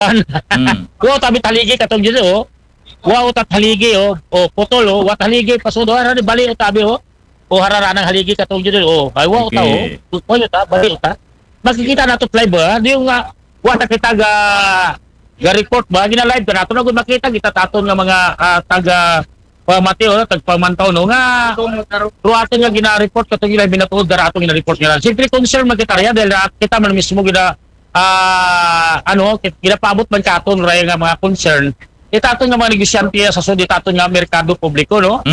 Wow, tabi taligi katong dito, oh. Wow, tat haligi, oh. O, putol, oh. Wat haligi, pasudo, harani, bali, o, tabi, oh. O, harara ng haligi katong dito, oh. Ay, wow, ta, oh. Putol, ta, bali, ta. Makikita na to live, ha? Di yung nga, wata kita ga report ba? Gina-live ka na. Ito na kung makita, kita taton nga mga taga Mateo, tagpamantaw, no? Nga, ruwato nga gina-report katong gina binatuod, daratong gina-report nila. Siyempre, concern magkitarya dahil kita man mismo ginapabot man katon raya nga mga concern. Itaton nga mga negosyante sa sud itaton nga merkado publiko, no?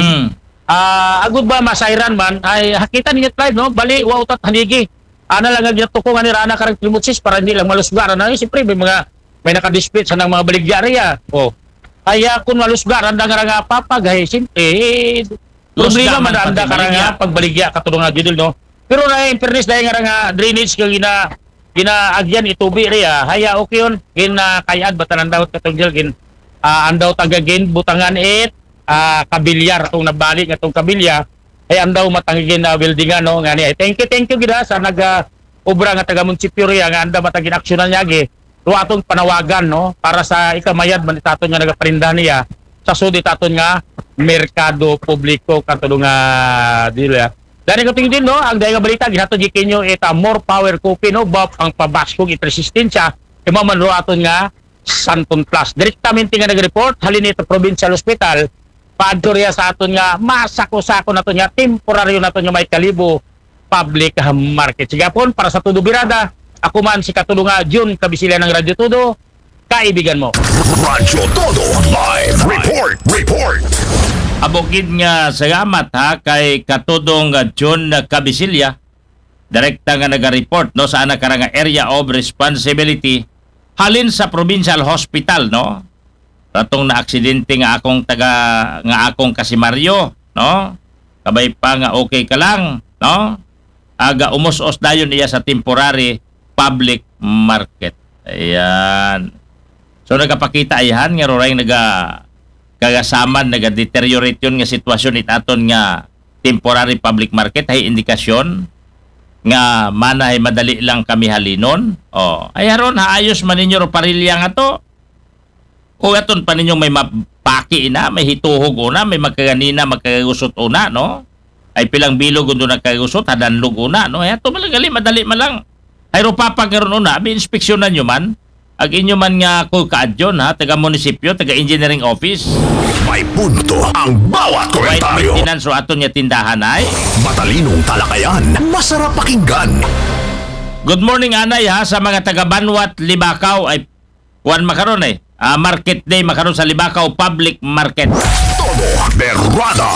Agud ba masayran man ay hakita ninyo live, no? Bali wow tat hanigi. Ana lang nga ginatuko nga ni Rana karang Trimutsis para hindi lang malusgaran na. Siyempre may naka-dispute sa nang mga baligya. Oh. Kaya kung malusgaran da nga papagay siyempre problema man anda karang pagbaligya katulong nga judul, no? Pero na in fairness dahil nga drainage kang ginaagyan itubi riya haya okay yun kayad batanan daw katong andaw tagagin butangan kabilyar atong nabalik atong kabilya ay andaw matangigin na buildingan, no? Ngani thank you gida sa obra nga taga munisipyo riya nga anda matagin aksyonan niya atong panawagan, no? Para sa ikamayad man itaton nga nagaparindahan niya sa sud itaton nga merkado publiko katulong nga dila. Dahil ko tingin din, no, ang dahil nga balita, ginato gikin nyo more power copy, no, bap ang pabaskong ipresistensya, imamanro aton nga Santon Plus. Direktamente nga nag-report, halin ito Provincial Hospital, paadorya sa aton nga, masako-sako na ito nga, temporaryo na ito nga may kalibo, public market. Sige po, para sa Tudo Birada, ako man si Katulong nga, June Kabisila ng Radyo Todo, kaibigan mo. Radyo Todo Live Report. Abogid nga salamat ha kay Katudong John Kabisilya, direkta nga naga-report, no, sa anak nga area of responsibility halin sa Provincial Hospital, no? Ratong na aksidente nga akong kasimaryo, no? Kabay pa nga okay ka lang, no? Aga umus-us dayon iya sa temporary public market. Ayan. So nagapakita ayan nga roray kagasaman nag-deteriorate yun nga sitwasyon itaton nga temporary public market hay indikasyon nga manay madali lang kami halinon. Ay haron haayos man ninyo ro parilya nga to. O aton pa ninyo may mapaki na, may hituhog una, may magkaganina, magkagusot una, no? Ay pilang bilog undo nagkagusot, hadanlog una, no? Ay ato malagali, madali malang. Ay ro papagaron una, bi-inspeksyonan nyo man. Ag inyo man nga ko kaadyon ha, taga munisipyo, taga engineering office. May punto ang bawat Right komentaryo. maintenance o aton nga tindahan ay. Matalinong talakayan, masarap pakinggan. Good morning anay ha sa mga taga Banwat, Libakaw ay Juan makaron market day makaron sa Libakaw Public Market. Todo Berrada.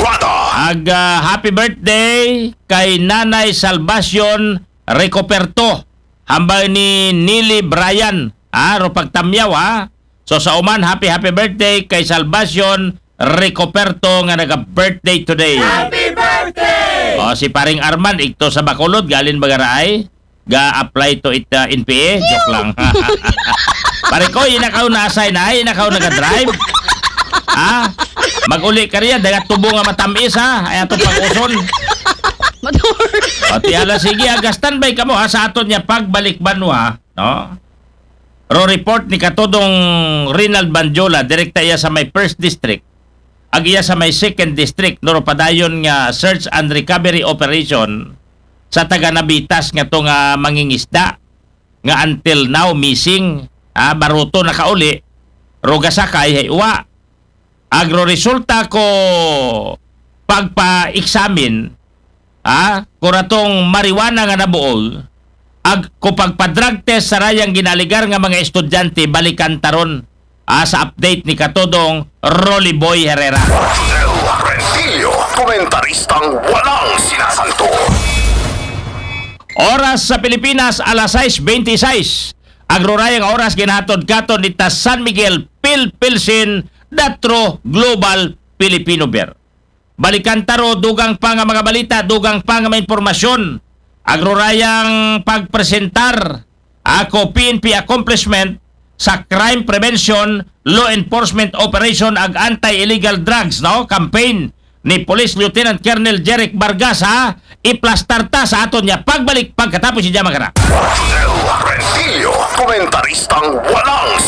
Happy birthday kay Nanay Salvacion Recoperto. Hambal ni Nili Bryan, ro pagtamyaw ha. So sa uman, happy birthday kay Salvacion Recoperto nga naga-birthday today. Happy birthday! Si paring Arman, ikto sa Bacolod, galin bagaraay, ga-apply to it NPA, joke lang. Pare ko, inakaw na assign ay, inakaw naga-drive. Mag-uli ka riyan, dagat tubo nga matamis ha, ay ato pag-uson. Pati ala sige agastan bay kamo ha sa aton niya pagbalik banwa, no? Ro report ni Katudong Rinald Banjola direkta iya sa may 1st district ag iya sa may 2nd district no padayon nga search and recovery operation sa taga Nabitas nga to nga mangingisda nga until now missing baruto nakauli ro gasakay haywa agro resulta ko pagpa-examine kuratong marijuana nga nabuol ag kupagpa-drug test sa rayang ginaligar nga mga estudyante balikan taron sa update ni Katodong Rolly Boy Herrera. El Rentillo, komentaristang walang sinasanto. Oras sa Pilipinas alas 6:26. Agrorayang oras ginhatod katon ni San Miguel Pilsin Datro Global Filipino Bear. Balikan taro, dugang pa nga mga balita, dugang pa nga mga impormasyon. Agrorayang pagpresentar ako PNP accomplishment sa crime prevention, law enforcement operation ag anti-illegal drugs, no? Campaign ni Police Lieutenant Colonel Jeric Vargas ha, iplastar ta sa aton niya pagbalik pagkatapos si Jamagara. Rodel Rentillo, komentaristang walang